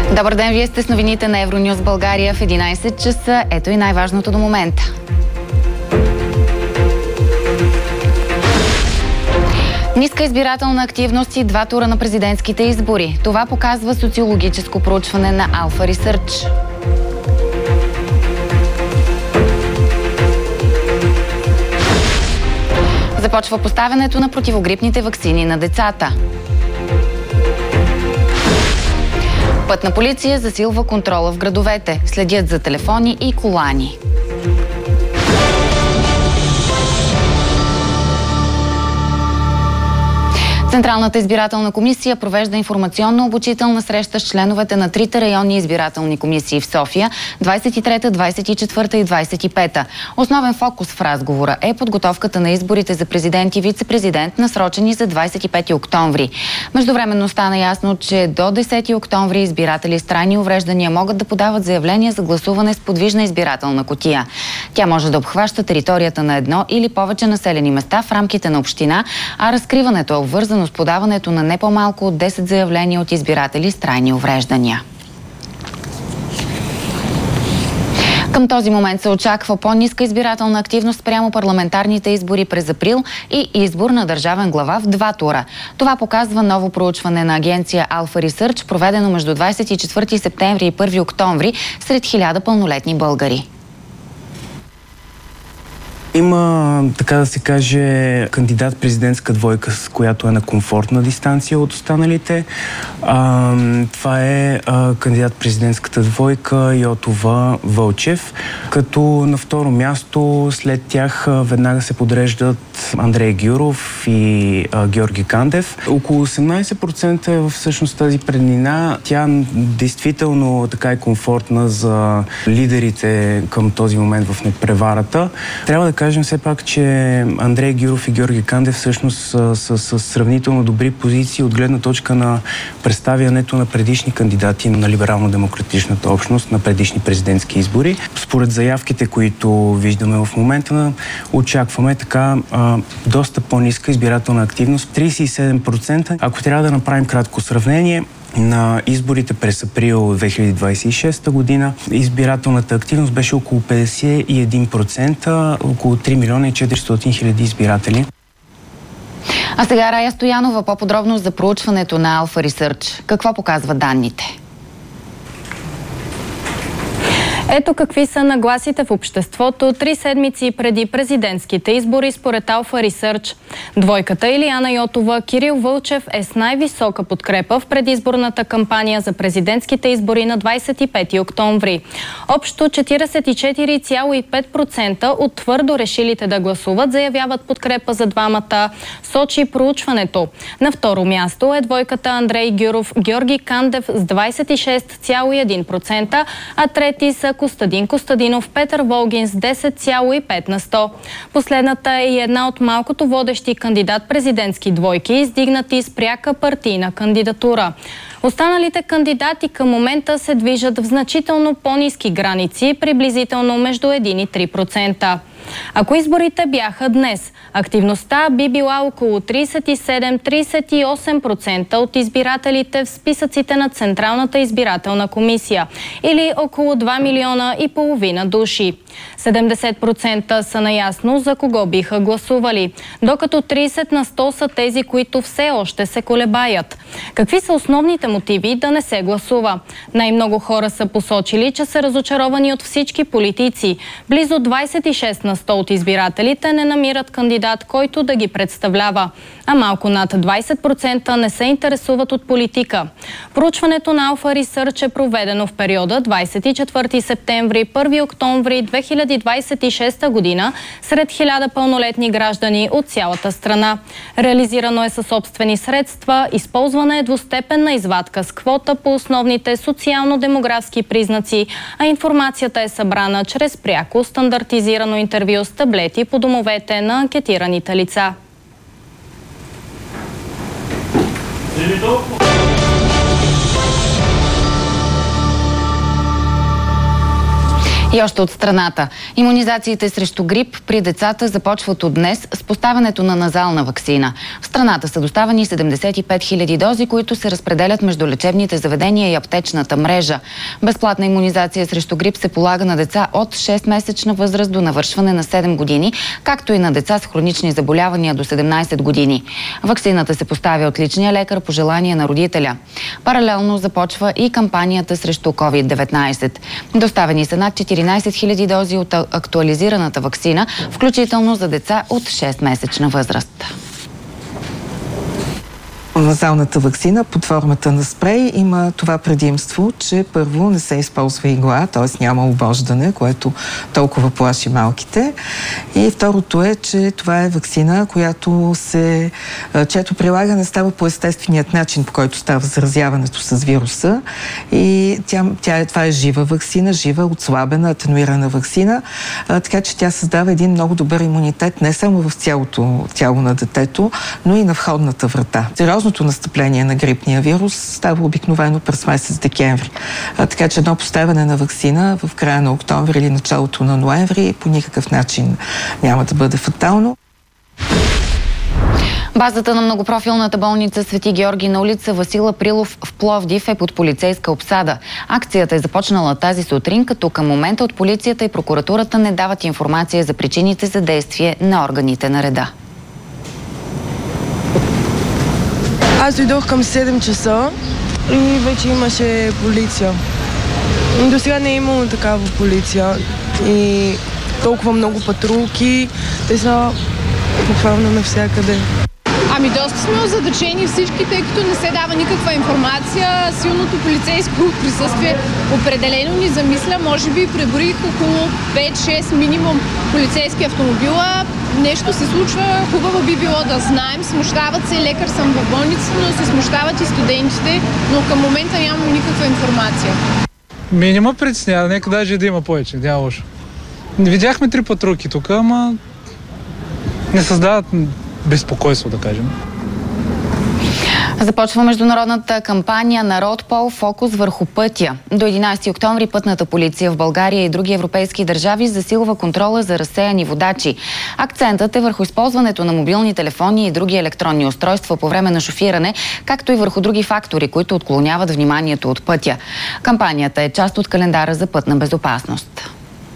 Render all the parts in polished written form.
Добър ден, вие сте с новините на Евронюс България в 11 часа. Ето и най-важното до момента. Ниска избирателна активност и 2 тура на президентските избори. Това показва социологическо проучване на Alpha Research. Започва поставянето на противогрипните ваксини на децата. Пътна полиция засилва контрола в градовете. Следят за телефони и колани. Централната избирателна комисия провежда информационно-обучителна среща с членовете на 3-те районни избирателни комисии в София, 23-та, 24-та и 25-та. Основен фокус в разговора е подготовката на изборите за президент и вице-президент, насрочени за 25 октомври. Междувременно стана ясно, че до 10 октомври избиратели с трайни увреждания могат да подават заявление за гласуване с подвижна избирателна кутия. Тя може да обхваща територията на едно или повече населени места в рамките на община, а разкриването е обвързано с подаването на не по-малко от 10 заявления от избиратели с трайни увреждания. Към този момент се очаква по-ниска избирателна активност прямо парламентарните избори през април и избор на държавен глава в 2 тура. Това показва ново проучване на агенция Alpha Research, проведено между 24 септември и 1 октомври сред 1000 пълнолетни българи. Има, така да се каже, кандидат-президентска двойка, с която е на комфортна дистанция от останалите. Това е кандидат-президентската двойка Йотова-Вълчев, като на второ място след тях веднага се подреждат Андрей Гюров и Георги Кандев. Около 18% е всъщност тази преднина. Тя действително така е комфортна за лидерите към този момент в надпреварата. Трябва да кажем все пак, че Андрей Гюров и Георги Кандев всъщност са с сравнително добри позиции от гледна точка на представянето на предишни кандидати на либерално-демократичната общност на предишни президентски избори. Според заявките, които виждаме в момента, очакваме така доста по-ниска избирателна активност, 37%. Ако трябва да направим кратко сравнение, на изборите през април 2026 година избирателната активност беше около 51%, около 3 милиона и 400 хиляди избиратели. А сега Рая Стоянова по-подробно за проучването на Alpha Research. Какво показват данните? Ето какви са нагласите в обществото 3 седмици преди президентските избори според Alpha Research. Двойката Илияна Йотова, Кирил Вълчев е с най-висока подкрепа в предизборната кампания за президентските избори на 25 октомври. Общо 44,5% от твърдо решилите да гласуват заявяват подкрепа за двамата, сочи проучването. На второ място е двойката Андрей Гюров, Георги Кандев с 26,1%, а трети са Костадин Костадинов, Петър Волгин с 10,5%. Последната е и една от малкото водещи кандидат-президентски двойки, издигнати с пряка партийна кандидатура. Останалите кандидати към момента се движат в значително по-ниски граници, приблизително между 1 и 3%. Ако изборите бяха днес, активността би била около 37-38% от избирателите в списъците на Централната избирателна комисия или около 2 милиона и половина души. 70% са наясно за кого биха гласували, докато 30% са тези, които все още се колебаят. Какви са основните мотиви да не се гласува? Най-много хора са посочили, че са разочаровани от всички политици. Близо 26% от избирателите не намират кандидат, който да ги представлява, а малко над 20% не се интересуват от политика. Проучването на Alpha Research е проведено в периода 24 септември – 1 октомври 2026 година сред 1000 пълнолетни граждани от цялата страна. Реализирано е със собствени средства, използвана е двустепенна извадка с квота по основните социално-демографски признаци, а информацията е събрана чрез пряко стандартизирано интервю с таблети по домовете на анкетираните лица. И още от страната. Имунизациите срещу грип при децата започват от днес с поставянето на назална ваксина. В страната са доставени 75 000 дози, които се разпределят между лечебните заведения и аптечната мрежа. Безплатна имунизация срещу грип се полага на деца от 6-месечна възраст до навършване на 7 години, както и на деца с хронични заболявания до 17 години. Ваксината се поставя от личния лекар по желание на родителя. Паралелно започва и кампанията срещу COVID-19. Доставени са над 14 000 дози от актуализираната ваксина, включително за деца от 6-месечна възраст. Назалната ваксина под формата на спрей има това предимство, че първо не се използва игла, т.е. няма обождане, което толкова плаши малките. И второто е, че това е ваксина, чието прилагане става по естественият начин, по който става заразяването с вируса. И това е жива ваксина, жива, отслабена, атенуирана ваксина, така че тя създава един много добър имунитет не само в цялото тяло на детето, но и на входната врата. Сериозното настъпление на грипния вирус става обикновено през месец декември. Така че едно поставяне на ваксина в края на октомври или началото на ноември по никакъв начин няма да бъде фатално. Базата на многопрофилната болница Свети Георги на улица Васил Априлов в Пловдив е под полицейска обсада. Акцията е започнала тази сутрин, като към момента от полицията и прокуратурата не дават информация за причините за действие на органите на реда. Аз дойдох към 7 часа и вече имаше полиция. До сега не е имало такава полиция и толкова много патрулки. Те са буквално навсякъде. Ами доста сме озадачени всички, тъй като не се дава никаква информация. Силното полицейско присъствие определено ни замисля. Може би преброих около 5-6 минимум полицейски автомобила. Нещо се случва, хубаво би било да знаем. Смущават се, лекар съм в болница, но се смущават и студентите, но към момента нямам никаква информация. Минима притеснява, нека даже да има повече, няма лошо. Видяхме 3 патрулки тук, ама не създават безпокойство, да кажем. Започва международната кампания Народ Пол фокус върху пътя. До 11 октомври пътната полиция в България и други европейски държави засилва контрола за разсеяни водачи. Акцентът е върху използването на мобилни телефони и други електронни устройства по време на шофиране, както и върху други фактори, които отклоняват вниманието от пътя. Кампанията е част от календара за пътна безопасност.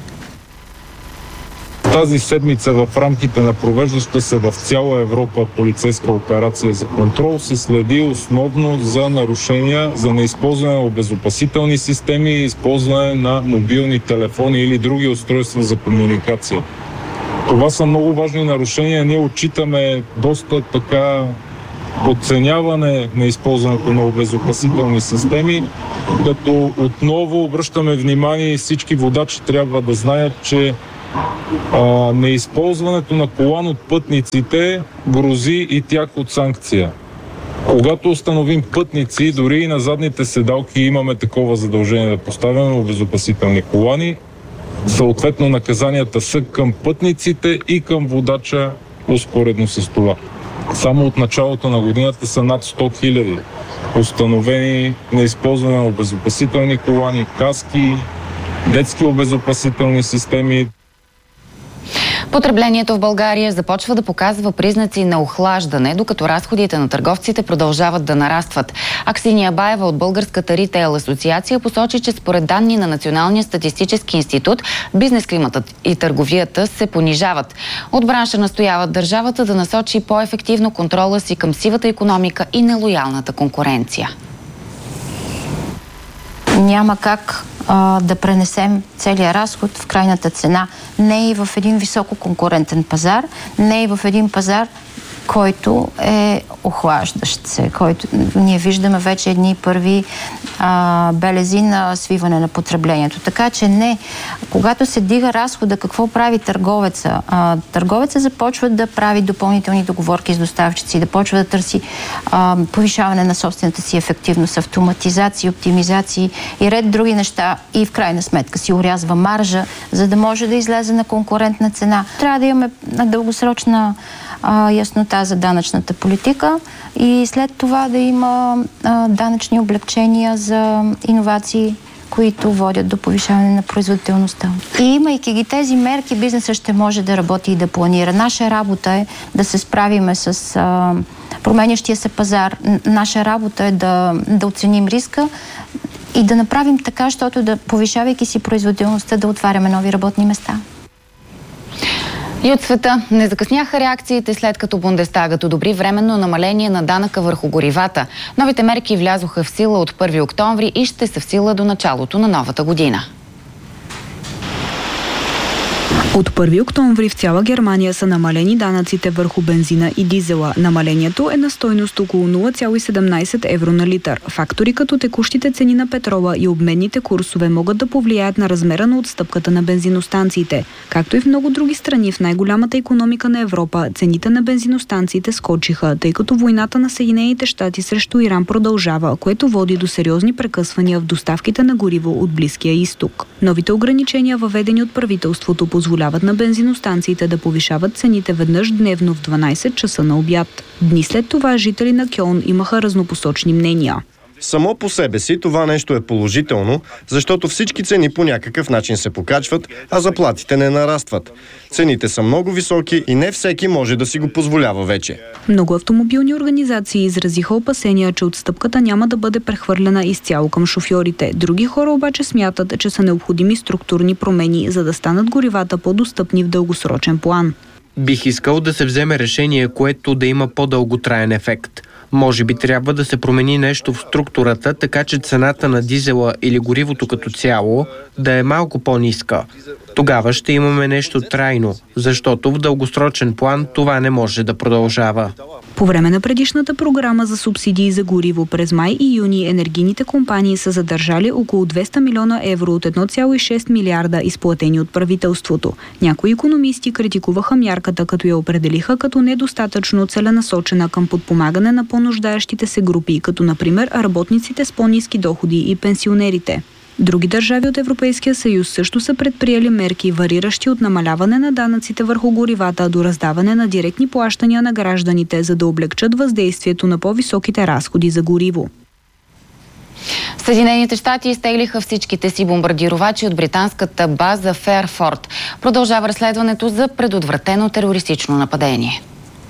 Тази седмица в рамките на провеждаща се в цяла Европа полицейска операция за контрол се следи основно за нарушения за неизползване на обезопасителни системи и използване на мобилни телефони или други устройства за комуникация. Това са много важни нарушения. Ние отчитаме доста така подценяване на използването на обезопасителни системи, като отново обръщаме внимание и всички водачи трябва да знаят, че неизползването на колан от пътниците грози и тях от санкция. Когато установим пътници, дори и на задните седалки имаме такова задължение да поставяме обезопасителни колани, съответно наказанията са към пътниците и към водача успоредно с това. Само от началото на годината са над 100 000 установени неизползване на обезопасителни колани, каски, детски обезопасителни системи. Потреблението в България започва да показва признаци на охлаждане, докато разходите на търговците продължават да нарастват. Аксиния Баева от Българската ритейл асоциация посочи, че според данни на Националния статистически институт, бизнес климатът и търговията се понижават. От бранша настояват държавата да насочи по-ефективно контрола си към сивата икономика и нелоялната конкуренция. Няма как да пренесем целия разход в крайната цена. Не и в един високо конкурентен пазар, не и в един пазар, който е охлаждащ се, който ние виждаме вече едни първи белези на свиване на потреблението. Така че не, когато се дига разхода, какво прави търговеца? Търговеца започва да прави допълнителни договорки с доставчици, да почва да търси повишаване на собствената си ефективност, автоматизации, оптимизации и ред други неща и в крайна сметка си урязва маржа, за да може да излезе на конкурентна цена. Трябва да имаме дългосрочна яснота за данъчната политика и след това да има данъчни облекчения за иновации, които водят до повишаване на производителността. И имайки ги тези мерки, бизнесът ще може да работи и да планира. Наша работа е да се справиме с променящия се пазар. Наша работа е да оценим риска и да направим така, защото да, повишавайки си производителността, да отваряме нови работни места. И от света не закъсняха реакциите, след като Бундестагът одобри временно намаление на данъка върху горивата. Новите мерки влязоха в сила от 1 октомври и ще са в сила до началото на новата година. От 1 октомври в цяла Германия са намалени данъците върху бензина и дизела. Намалението е на стойност около 0,17 евро на литър. Фактори като текущите цени на петрола и обменните курсове могат да повлияят на размера на отстъпката на бензиностанциите. Както и в много други страни в най-голямата икономика на Европа, цените на бензиностанциите скочиха, тъй като войната на Съединените щати срещу Иран продължава, което води до сериозни прекъсвания в доставките на гориво от Близкия изток. Новите ограничения, въведени от правителството, позволяват на бензиностанциите да повишават цените веднъж дневно в 12 часа на обяд. Дни след това жители на Кьолн имаха разнопосочни мнения. Само по себе си това нещо е положително, защото всички цени по някакъв начин се покачват, а заплатите не нарастват. Цените са много високи и не всеки може да си го позволява вече. Много автомобилни организации изразиха опасения, че отстъпката няма да бъде прехвърлена изцяло към шофьорите. Други хора обаче смятат, че са необходими структурни промени, за да станат горивата по-достъпни в дългосрочен план. Бих искал да се вземе решение, което да има по-дълготраен ефект. Може би трябва да се промени нещо в структурата, така че цената на дизела или горивото като цяло да е малко по-ниска. Тогава ще имаме нещо трайно, защото в дългосрочен план това не може да продължава. По време на предишната програма за субсидии за гориво през май и юни енергийните компании са задържали около 200 милиона евро от 1,6 милиарда, изплатени от правителството. Някои икономисти критикуваха мярката, като я определиха като недостатъчно целенасочена към подпомагане на по-нуждаещите се групи, като например работниците с по-ниски доходи и пенсионерите. Други държави от Европейския съюз също са предприели мерки, вариращи от намаляване на данъците върху горивата до раздаване на директни плащания на гражданите, за да облегчат въздействието на по-високите разходи за гориво. Съединените щати изтеглиха всичките си бомбардировачи от британската база Фейрфорт. Продължава разследването за предотвратено терористично нападение.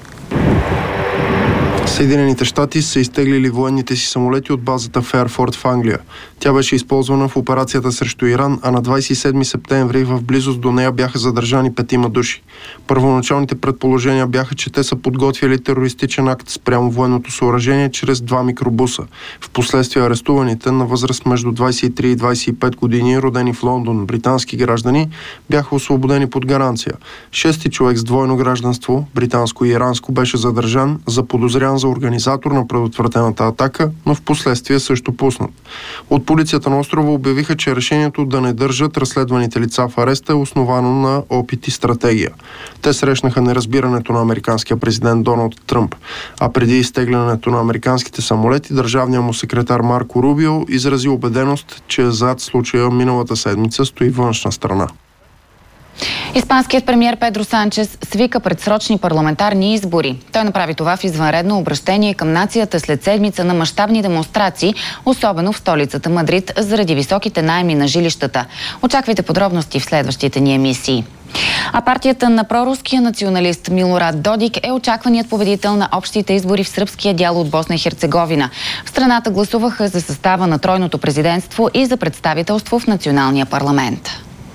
Съединените щати са изтеглили военните си самолети от базата Фейрфорт в Англия. Тя беше използвана в операцията срещу Иран, а на 27 септември в близост до нея бяха задържани 5 души. Първоначалните предположения бяха, че те са подготвили терористичен акт спрямо военното съоръжение чрез 2 микробуса. Впоследствие арестуваните на възраст между 23 и 25 години, родени в Лондон, британски граждани, бяха освободени под гаранция. 6-ти човек с двойно гражданство, британско и иранско, беше задържан, заподозрян за организатор на предотвратената атака, но в последствие също пуснат. От полицията на острова обявиха, че решението да не държат разследваните лица в ареста е основано на опит и стратегия. Те срещнаха неразбирането на американския президент Доналд Тръмп, а преди изтеглянето на американските самолети, държавният му секретар Марко Рубио изрази убеденост, че зад случая миналата седмица стои външна страна. Испанският премиер Педро Санчес свика предсрочни парламентарни избори. Той направи това в извънредно обращение към нацията след седмица на мащабни демонстрации, особено в столицата Мадрид, заради високите наеми на жилищата. Очаквайте подробности в следващите ни емисии. А партията на проруския националист Милорад Додик е очакваният победител на общите избори в сръбския дял от Босна и Херцеговина. В страната гласуваха за състава на тройното президентство и за представителство в националния парламент.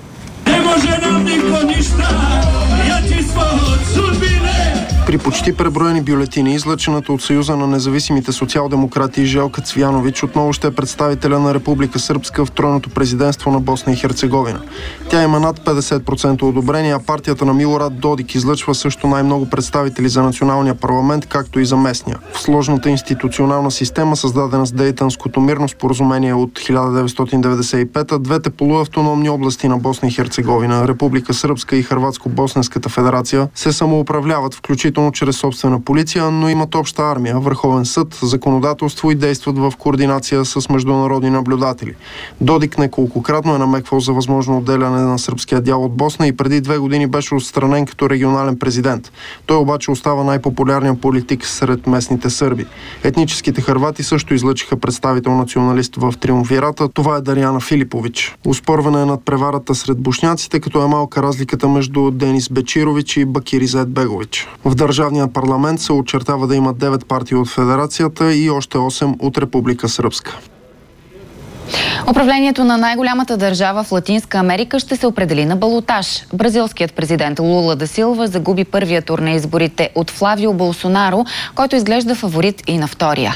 При почти преброени бюлетини, излъчената от Съюза на независимите социал-демократи Желка Цвянович отново ще е представителя на Република Сръбска в тройното президентство на Босна и Херцеговина. Тя има над 50% одобрение, а партията на Милорад Додик излъчва също най-много представители за националния парламент, както и за местния. В сложната институционална система, създадена с Дейтънското мирно споразумение от 1995, двете полуавтономни области на Босна и Херцеговина, Република Сръбска и Хърватско-Босненската федерация, се самоуправляват, включително включително чрез собствена полиция, но имат обща армия, върховен съд, законодателство и действат в координация с международни наблюдатели. Додик неколкократно е намеквал за възможно отделяне на сръбския дял от Босна и преди 2 години беше отстранен като регионален президент. Той обаче остава най-популярният политик сред местните сърби. Етническите хървати също излъчиха представител националист в триумвирата. Това е Дарияна Филипович. Оспорване е над преварата сред бошняците, като е малка разликата между Денис Бечирович и Бакиризет Бегович. В Държавния парламент се очертава да има 9 партии от Федерацията и още 8 от Република Сръбска. Управлението на най-голямата държава в Латинска Америка ще се определи на балотаж. Бразилският президент Лула да Силва загуби първия тур на изборите от Флавио Болсонаро, който изглежда фаворит и на втория.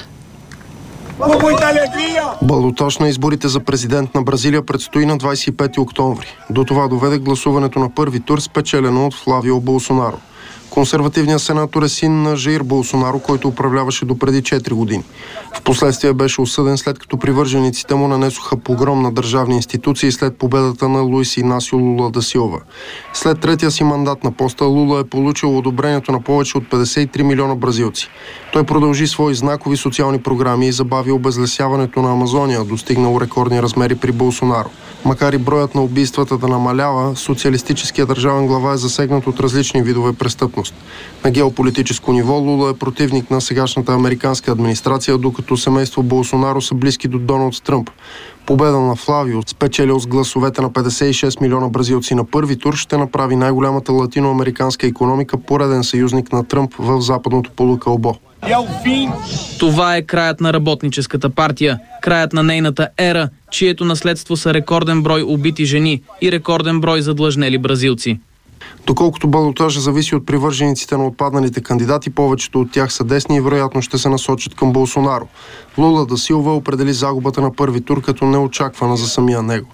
Балотаж на изборите за президент на Бразилия предстои на 25 октомври. До това доведе гласуването на първи тур, спечелено от Флавио Болсонаро. Консервативният сенатор е син на Жаир Болсонаро, който управляваше допреди 4 години. Впоследствие беше осъден, след като привържениците му нанесоха погром на държавни институции след победата на Луис Инасио Лула да Силва. След третия си мандат на поста, Лула е получил одобрението на повече от 53 милиона бразилци. Той продължи свои знакови социални програми и забави обезлесяването на Амазония, достигнало рекордни размери при Болсонаро. Макар и броят на убийствата да намалява, социалистическият държавен глава е засегнат от различни видове престъпност. На геополитическо ниво Лула е противник на сегашната американска администрация, докато семейство Болсонаро са близки до Доналд Тръмп. Победа на Флавио, спечелил с гласовете на 56 милиона бразилци на първи тур, ще направи най-голямата латиноамериканска икономика пореден съюзник на Тръмп в западното полукълбо. Това е краят на Работническата партия, краят на нейната ера, чието наследство са рекорден брой убити жени и рекорден брой задлъжнели бразилци. Доколкото балотажа зависи от привържениците на отпадналите кандидати, повечето от тях са десни и вероятно ще се насочат към Болсонаро. Лула да Силва определи загубата на първи тур като неочаквана за самия него.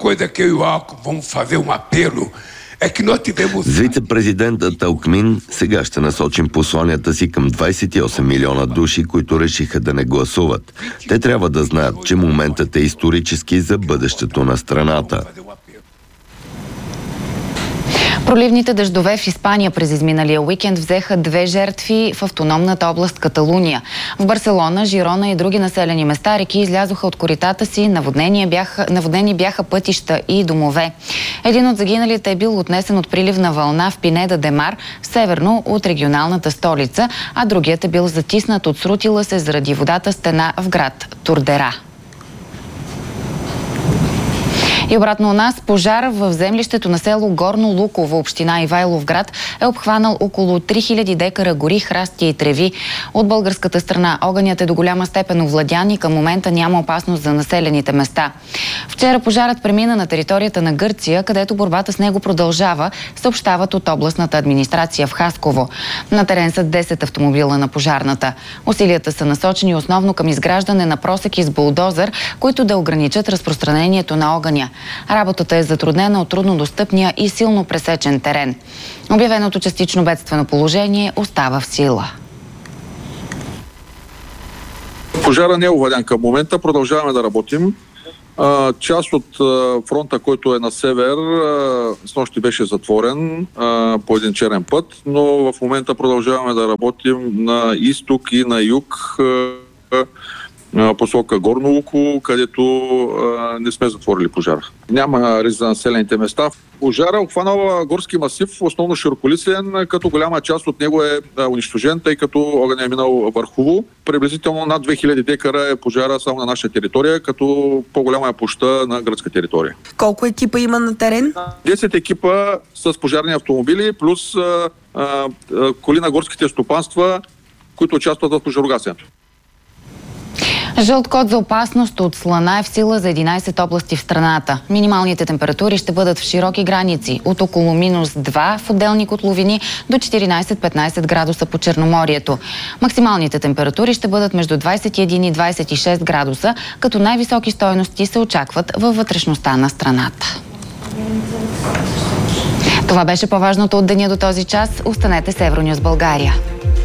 С вице-президентът Алкмин сега ще насочим посланията си към 28 милиона души, които решиха да не гласуват. Те трябва да знаят, че моментът е исторически за бъдещето на страната. Проливните дъждове в Испания през изминалия уикенд взеха 2 жертви в автономната област Каталуния. В Барселона, Жирона и други населени места реки излязоха от коритата си, наводнени бяха пътища и домове. Един от загиналите е бил отнесен от приливна вълна в Пинеда де Мар, северно от регионалната столица, а другият е бил затиснат от срутила се заради водата стена в град Турдера. И обратно у нас, пожар в землището на село Горно Луково, община Ивайловград, е обхванал около 3000 декара гори, храсти и треви. От българската страна огънят е до голяма степен овладян и към момента няма опасност за населените места. Вчера пожарът премина на територията на Гърция, където борбата с него продължава, съобщават от областната администрация в Хасково. На терен са 10 автомобила на пожарната. Усилията са насочени основно към изграждане на просеки с булдозър, които да ограничат разпространението на огъня. Работата е затруднена от труднодостъпния и силно пресечен терен. Обявеното частично бедствено положение остава в сила. Пожара не е овладян към момента. Продължаваме да работим. Част от фронта, който е на север, снощи беше затворен по един черен път, но в момента продължаваме да работим на изток и на юг, посока Горно Луково, където не сме затворили пожара. Няма риск за населените места. Пожара обхванал горски масив, основно широколистен, като голяма част от него е унищожен, тъй като огън е минал върхово. Приблизително над 2000 декара е пожара само на наша територия, като по-голяма е площта на гръцка територия. Колко екипа има на терен? 10 екипа с пожарни автомобили, плюс коли на горските стопанства, които участват в пожарогасенето. Жълт код за опасност от слана е в сила за 11 области в страната. Минималните температури ще бъдат в широки граници от около -2 в отделни котловини до 14-15 градуса по Черноморието. Максималните температури ще бъдат между 21 и 26 градуса, като най-високи стойности се очакват във вътрешността на страната. Това беше по-важното от деня до този час. Останете с Евронюс България.